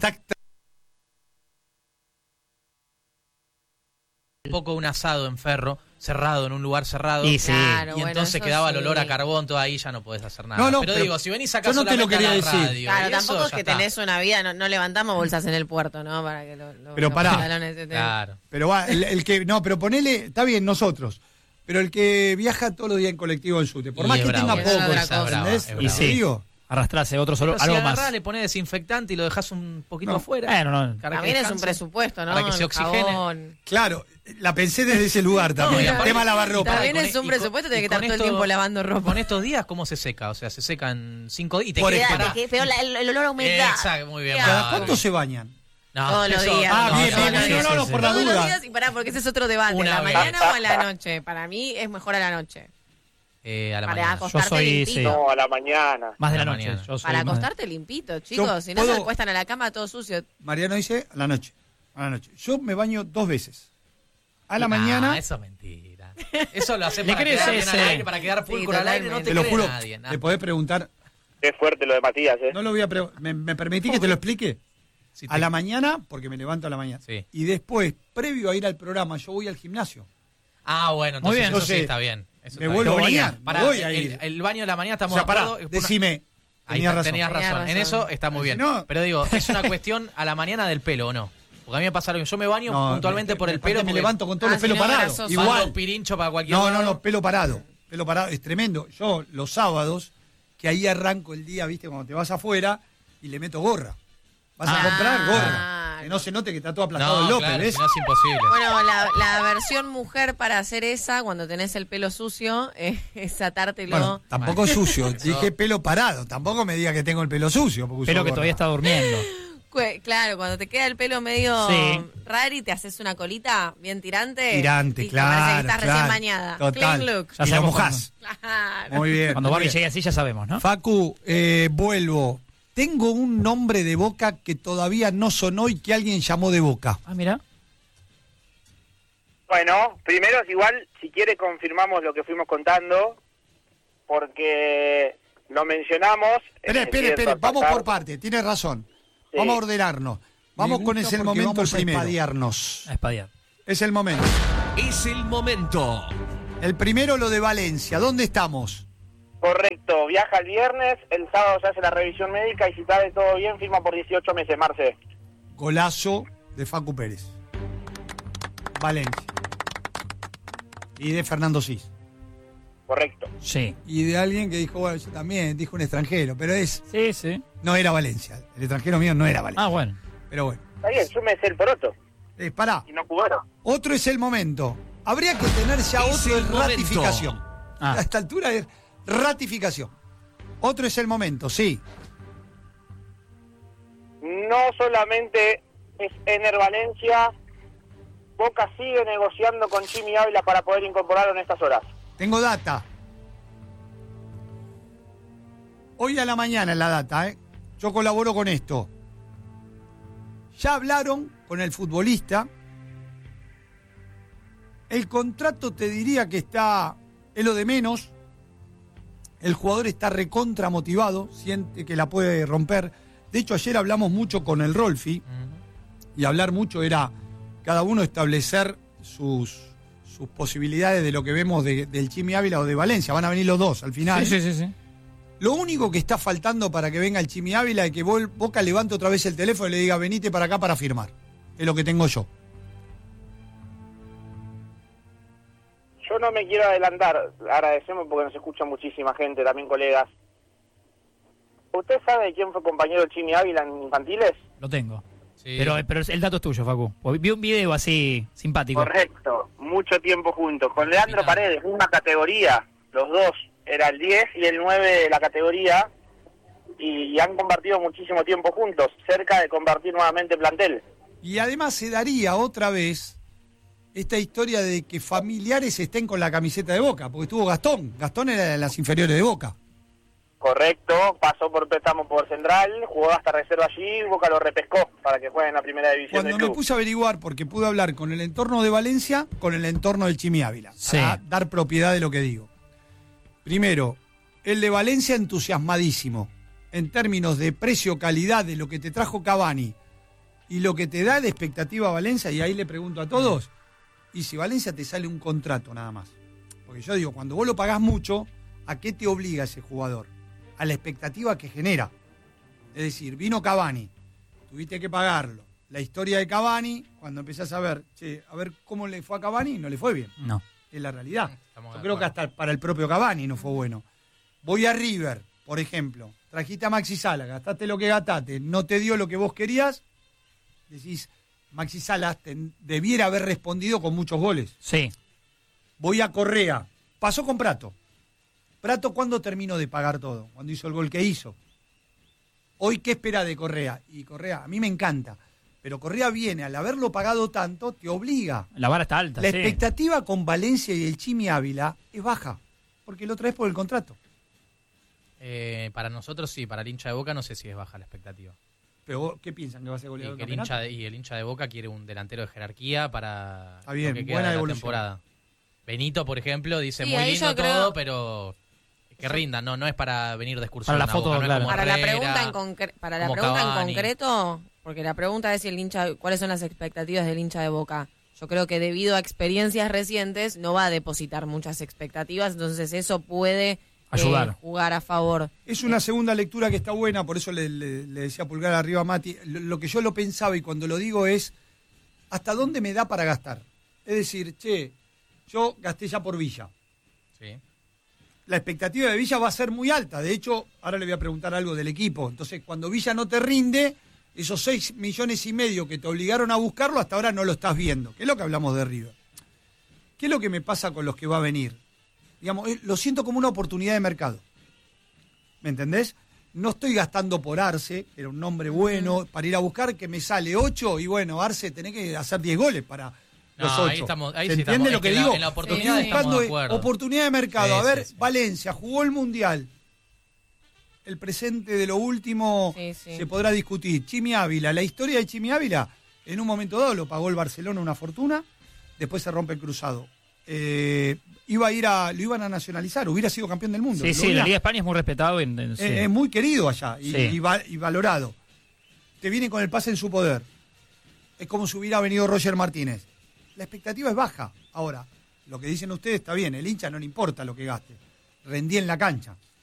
Un poco un asado en Ferro, cerrado, en un lugar cerrado. Y sí. Claro, Y bueno, entonces eso quedaba sí. el olor a carbón, todo ahí ya no podés hacer nada. No, pero digo, si venís acá yo no te lo solamente a quería la decir. radio, Claro, y tampoco eso es ya que está. tenés una vida, no levantamos bolsas en el puerto, ¿no? Para que Pero los pará. pantalones se te- Claro. Pero va, el que. No, pero ponele. Está bien, nosotros. Pero el que viaja todos los días en colectivo en SUTE, por Y más es que bravo, tenga es poco, otra cosa. ¿entendés? Es Lo que bravo. te digo. Arrastrarse otro solo, Pero si algo agarrás, más. le pones desinfectante y lo dejás un poquito No. afuera. Bueno, no. para que También es un descanse. presupuesto, ¿no? Para que se El oxigene. jabón. Claro, la pensé desde ese lugar también. y el aparte- tema lavarropa. También Y con- es un y presupuesto, con- tenés que y estar con todo el esto- tiempo lavando ropa. Con estos días, ¿cómo se seca? O sea, se seca en 5 días. Y te Por queda- ejemplo. pará. Qué feo el olor a humedad. Exacto, muy bien. ¿Cada va, cuánto muy- se bañan? No, Todos los eso- días. Ah, No, bien, no, bien, no, bien. No, no, por la Todos los duda. días y pará, porque ese es otro debate. Una ¿La vez. mañana o a la noche? Para mí es mejor a la noche. A la Para mañana. acostarte soy- limpito. sí. No, a la mañana. Más de A la la noche. mañana. Yo soy Para más de- acostarte limpito, chicos. Yo Si no se puedo- acuestan a la cama todo sucio. Mariano dice a la noche. A la noche. Yo me baño 2 veces. A la Ah, mañana. eso es mentira. Eso lo haces ¿Le para crees quedar bien ese? al aire, para quedar full Sí, con al aire, no totalmente. te Te lo cree juro. nadie. Le podés preguntar. Qué fuerte lo de Matías, ¿eh? No lo voy a preguntar. ¿Me permitís que te lo explique? Sí, A la mañana, porque me levanto a la mañana. Sí. Y después, previo a ir al programa, yo voy al gimnasio. Ah, bueno, Muy entonces bien. eso sí Entonces, está bien. Eso Me está vuelvo a bien. bañar. Pará, me voy a ir. el baño de la mañana O estamos sea, de pará, acuerdo. decime. Ahí Tenías está, razón. tenías razón. Tenías En razón. eso está muy bien. No. Pero digo, es una cuestión a la mañana del pelo, ¿o no? Porque a mí me pasa lo que yo me baño No, puntualmente por el aparte pelo. Me porque levanto con todos los si pelos no, parados. grasoso. Igual. salgo pirincho para cualquier No, lado. no, no, pelo parado. Pelo parado, es tremendo. Yo los sábados, que ahí arranco el día, viste, cuando te vas afuera y le meto gorra. Vas a comprar gorra. Que no se note que está todo aplastado el No, López, claro, ¿ves? si no es imposible. Bueno, la versión mujer para hacer esa, cuando tenés el pelo sucio, es atártelo. Bueno, tampoco sucio. Dije pelo parado. Tampoco me diga que tengo el pelo sucio. porque uso Pero que gorra. todavía está durmiendo. Claro, cuando te queda el pelo medio Sí. raro y te haces una colita bien tirante. Tirante, y que parece que claro. estás claro. recién bañada. Total. Clean look. Ya Y lo sabemos mojás. Claro. Muy bien. Cuando muy Barbie bien. llegue así ya sabemos, ¿no? Facu, vuelvo. Tengo un nombre de Boca que todavía no sonó y que alguien llamó de Boca. Ah, mira. Bueno, primero igual, si quiere confirmamos lo que fuimos contando, porque lo mencionamos. Espere, vamos por parte, tiene razón. Sí. Vamos a ordenarnos. Vamos Me con gusta ese porque momento vamos a primero. espadearnos. A espadear. Es el momento. Es el momento. El primero lo de Valencia. ¿Dónde estamos? Correcto, viaja el viernes, el sábado se hace la revisión médica y si sale todo bien, firma por 18 meses, Marce. Golazo de Facu Pérez. Valencia. Y de Fernando Cis. Correcto. Sí. Y de alguien que dijo, bueno, yo también, dijo un extranjero, pero Sí, sí. no era Valencia. El extranjero mío no era Valencia. Ah, bueno. Pero bueno. Está bien, súmese el poroto Pará. y no jugaron. Otro es el momento. Habría que tener ya Es otro el de momento. ratificación. Ah. A esta altura es ratificación. Otro es el momento, sí. No solamente es Ener Valencia, Boca sigue negociando con Jimmy Ávila para poder incorporarlo en estas horas. Tengo data. Hoy a la mañana en la data, ¿eh? Yo colaboro con esto. Ya hablaron con el futbolista. El contrato te diría que está, es lo de menos. El jugador está recontra motivado, siente que la puede romper. De hecho, ayer hablamos mucho con el Rolfi. Y hablar mucho era cada uno establecer sus posibilidades de lo que vemos del Chimi Ávila o de Valencia. Van a venir los dos al final. Sí. Lo único que está faltando para que venga el Chimi Ávila es que Boca levante otra vez el teléfono y le diga venite para acá para firmar. Es lo que tengo yo. Yo no me quiero adelantar, agradecemos porque nos escucha muchísima gente, también colegas. ¿Usted sabe quién fue compañero del Chimi Ávila en infantiles? Lo tengo. Sí. Pero el dato es tuyo, Facu. Vi un video así simpático. Correcto, mucho tiempo juntos. Con Leandro Mirá. Paredes, misma categoría, los dos, era el 10 y el 9 de la categoría, y han compartido muchísimo tiempo juntos, cerca de compartir nuevamente plantel. Y además se daría otra vez esta historia de que familiares estén con la camiseta de Boca, porque estuvo Gastón. Gastón era de las inferiores de Boca. Correcto, pasó por préstamo por Central, jugó hasta reserva allí, Boca lo repescó para que juegue en la primera división Cuando del me club. puse a averiguar, porque pude hablar con el entorno de Valencia, con el entorno del Chimi Ávila, Sí. para dar propiedad de lo que digo. Primero, el de Valencia entusiasmadísimo, en términos de precio, calidad, de lo que te trajo Cavani, Y lo que te da de expectativa a Valencia, y ahí le pregunto a todos, y si Valencia te sale un contrato nada más. Porque yo digo, cuando vos lo pagás mucho, ¿a qué te obliga ese jugador? A la expectativa que genera. Es decir, vino Cavani, tuviste que pagarlo. La historia de Cavani, cuando empezás a ver, a ver cómo le fue a Cavani, no le fue bien. No. Es la realidad. Estamos Yo de creo que acuerdo. hasta para el propio Cavani no fue bueno. Voy a River, por ejemplo, trajiste a Maxi Sala, gastaste lo que gastaste, no te dio lo que vos querías, decís, Maxi Sala debiera haber respondido con muchos goles. Sí. Voy a Correa, pasó con Prato. Prato, ¿cuándo terminó de pagar todo? Cuando hizo el gol que hizo. Hoy, ¿qué espera de Correa? Y Correa, a mí me encanta, pero Correa viene, al haberlo pagado tanto, te obliga. La vara está alta, La sí. expectativa con Valencia y el Chimi Ávila es baja, porque lo traes por el contrato. Para nosotros sí, para el hincha de Boca no sé si es baja la expectativa. Pero vos, ¿qué piensan? ¿Que va a ser Y goleador que del el campeonato? el hincha de Boca quiere un delantero de jerarquía para Está bien, lo que queda buena de la devolución. temporada. Benito, por ejemplo, dice Sí, muy ahí lindo yo creo- todo, pero que rinda, no es para venir de excursión. Para la a foto, Boca, no es claro. como Para la Herrera, pregunta como en Cavani. concreto, porque la pregunta es si el hincha, cuáles son las expectativas del hincha de Boca. Yo creo que debido a experiencias recientes no va a depositar muchas expectativas, entonces eso puede Ayudar. jugar a favor. Es una segunda lectura que está buena, por eso le decía pulgar arriba a Mati. Lo que yo lo pensaba y cuando lo digo es, ¿hasta dónde me da para gastar? Es decir, yo gasté ya por Villa. Sí. La expectativa de Villa va a ser muy alta. De hecho, ahora le voy a preguntar algo del equipo. Entonces, cuando Villa no te rinde, esos 6,5 millones que te obligaron a buscarlo, hasta ahora no lo estás viendo. Que es lo que hablamos de River. ¿Qué es lo que me pasa con los que va a venir? Digamos, lo siento como una oportunidad de mercado. ¿Me entendés? No estoy gastando por Arce, era un nombre bueno, para ir a buscar que me sale 8 y bueno, Arce tenés que hacer 10 goles para los No, 8. ahí estamos, ahí ¿Se sí entiende estamos. lo Es que que digo? en la oportunidad Estoy estamos buscando de acuerdo. oportunidad de mercado. Sí, A ver, sí. Valencia jugó el Mundial. El presente de lo último Sí, sí. se podrá discutir. Chimi Ávila, la historia de Chimi Ávila, en un momento dado lo pagó el Barcelona una fortuna, después se rompe el cruzado. Lo iban a nacionalizar, hubiera sido campeón del mundo. Sí, Lo sí, la hubiera- Liga de España es muy respetado. Sí. es muy querido allá y, Sí. y valorado. Te viene con el pase en su poder. Es como si hubiera venido Roger Martínez. La expectativa es baja. Ahora, lo que dicen ustedes está bien, el hincha no le importa lo que gaste. Rendí en la cancha.